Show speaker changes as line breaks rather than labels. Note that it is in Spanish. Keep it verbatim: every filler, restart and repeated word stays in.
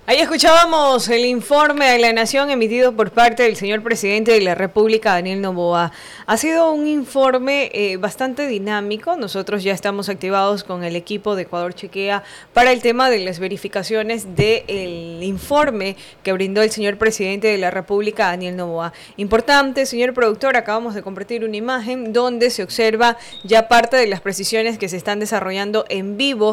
Ahí escuchábamos el informe de la Nación emitido por parte del señor presidente de la República, Daniel Noboa. Ha sido un informe eh, bastante dinámico. Nosotros ya estamos activados con el equipo de Ecuador Chequea para el tema de las verificaciones del informe que brindó el señor presidente de la República, Daniel Noboa. Importante, señor productor, acabamos de compartir una imagen donde se observa ya parte de las precisiones que se están desarrollando en vivo